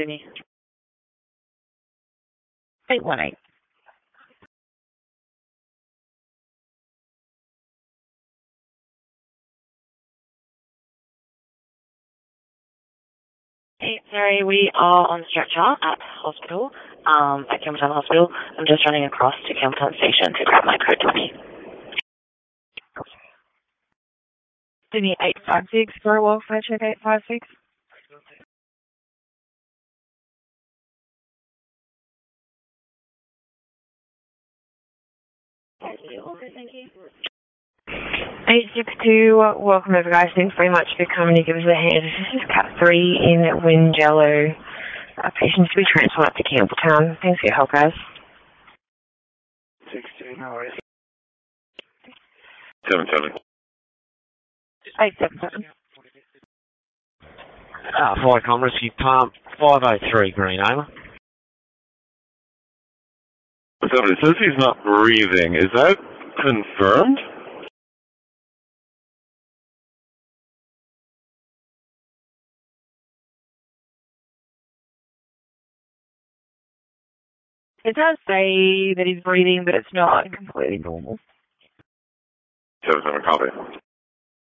Sydney. 818. Hey, sorry, we are on stretcher at hospital, at Campbelltown Hospital. I'm just running across to Campbelltown Station to grab my code copy. Sydney 856, very well, can I check 856? Thank you. 862, welcome over guys, thanks very much for coming to give us a hand. This is Cat 3 in Wingello. Patients to be transferred up to Campbelltown. Thanks for your help guys. 16, no worries. 77. 877. Viacom Rescue Pump 503 Green Over. So it says he's not breathing. Is that confirmed? It does say that he's breathing, but it's not completely normal. 77, copy.